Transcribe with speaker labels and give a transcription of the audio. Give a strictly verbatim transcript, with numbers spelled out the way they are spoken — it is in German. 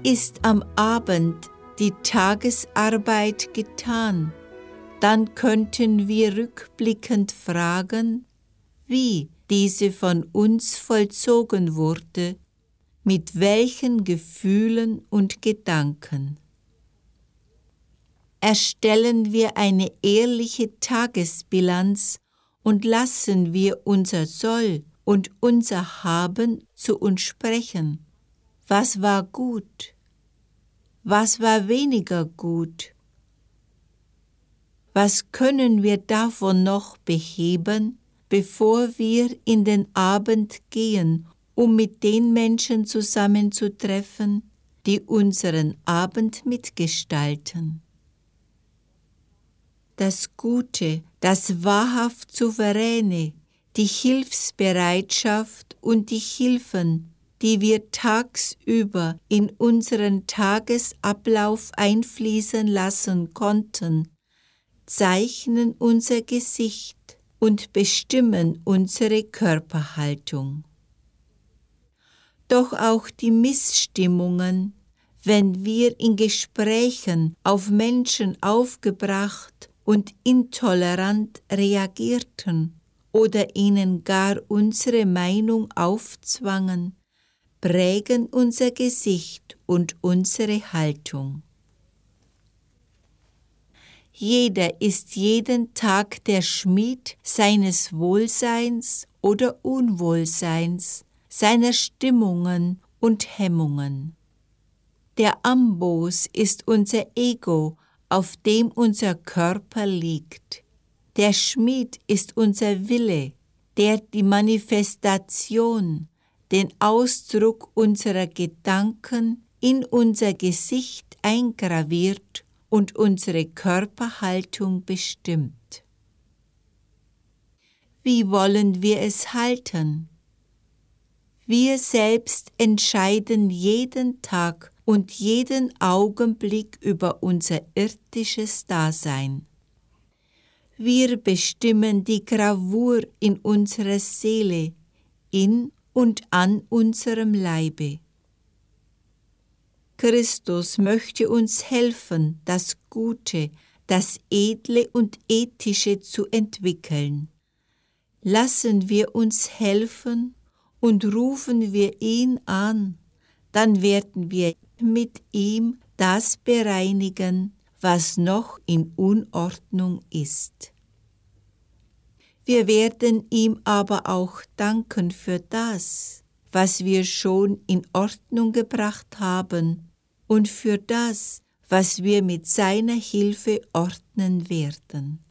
Speaker 1: Ist am Abend die Tagesarbeit getan, dann könnten wir rückblickend fragen, wie diese von uns vollzogen wurde, mit welchen Gefühlen und Gedanken. Erstellen wir eine ehrliche Tagesbilanz und lassen wir unser Soll und unser Haben zu uns sprechen. Was war gut? Was war weniger gut? Was können wir davon noch beheben, bevor wir in den Abend gehen, um mit den Menschen zusammenzutreffen, die unseren Abend mitgestalten? Das Gute, das wahrhaft Souveräne, die Hilfsbereitschaft und die Hilfen, die wir tagsüber in unseren Tagesablauf einfließen lassen konnten, zeichnen unser Gesicht und bestimmen unsere Körperhaltung. Doch auch die Missstimmungen, wenn wir in Gesprächen auf Menschen aufgebracht und intolerant reagierten oder ihnen gar unsere Meinung aufzwangen, prägen unser Gesicht und unsere Haltung. Jeder ist jeden Tag der Schmied seines Wohlseins oder Unwohlseins, seiner Stimmungen und Hemmungen. Der Amboss ist unser Ego, auf dem unser Körper liegt. Der Schmied ist unser Wille, der die Manifestation, den Ausdruck unserer Gedanken in unser Gesicht eingraviert und unsere Körperhaltung bestimmt. Wie wollen wir es halten? Wir selbst entscheiden jeden Tag und jeden Augenblick über unser irdisches Dasein. Wir bestimmen die Gravur in unserer Seele, in und an unserem Leibe. Christus möchte uns helfen, das Gute, das Edle und Ethische zu entwickeln. Lassen wir uns helfen und rufen wir ihn an, dann werden wir mit ihm das bereinigen, was noch in Unordnung ist. Wir werden ihm aber auch danken für das, was wir schon in Ordnung gebracht haben und für das, was wir mit seiner Hilfe ordnen werden.